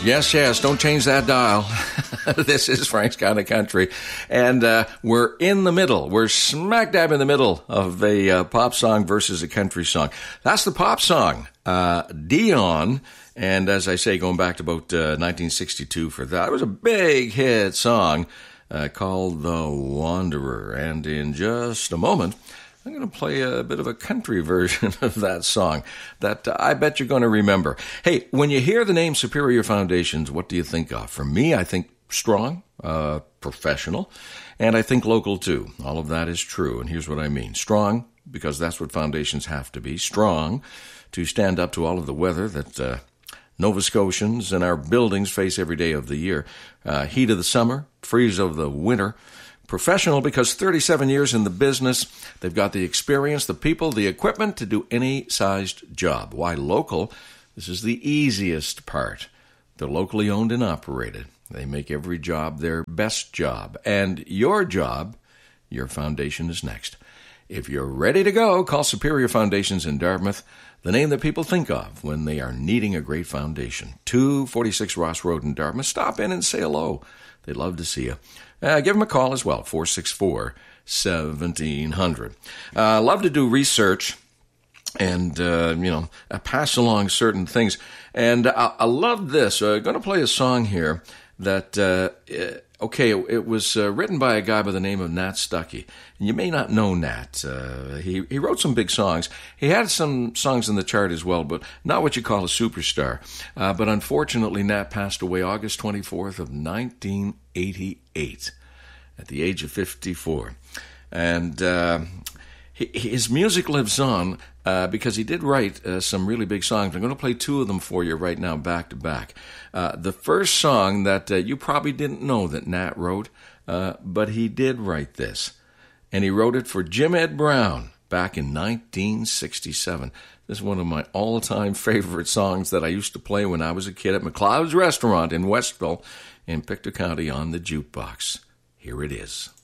Yes, yes, don't change that dial. This is Frank's Kind of Country. And we're in the middle. We're smack dab in the middle of a pop song versus a country song. That's the pop song, Dion. And as I say, going back to about 1962 for that, it was a big hit song called The Wanderer. And in just a moment, I'm going to play a bit of a country version of that song that I bet you're going to remember. Hey, when you hear the name Superior Foundations, what do you think of? For me, I think strong, professional, and I think local too. All of that is true, and here's what I mean. Strong, because that's what foundations have to be. Strong, to stand up to all of the weather that Nova Scotians and our buildings face every day of the year. Heat of the summer, freeze of the winter. Professional because 37 years in the business, they've got the experience, the people, the equipment to do any sized job. Why local? This is the easiest part. They're locally owned and operated. They make every job their best job. And your job, your foundation is next. If you're ready to go, call Superior Foundations in Dartmouth, the name that people think of when they are needing a great foundation. 246 Ross Road in Dartmouth. Stop in and say hello. They'd love to see you. Give them a call as well, 464-1700. Love to do research and, pass along certain things. And I love this. I'm going to play a song here that, it was written by a guy by the name of Nat Stuckey. And you may not know Nat. He wrote some big songs. He had some songs in the chart as well, but not what you call a superstar. But unfortunately, Nat passed away August 24th of 1988 at the age of 54. And his music lives on because he did write some really big songs. I'm going to play two of them for you right now, back to back. The first song that you probably didn't know that Nat wrote, but he did write this. And he wrote it for Jim Ed Brown back in 1967. This is one of my all-time favorite songs that I used to play when I was a kid at McLeod's Restaurant in Westville in Pictou County on the jukebox. Here it is.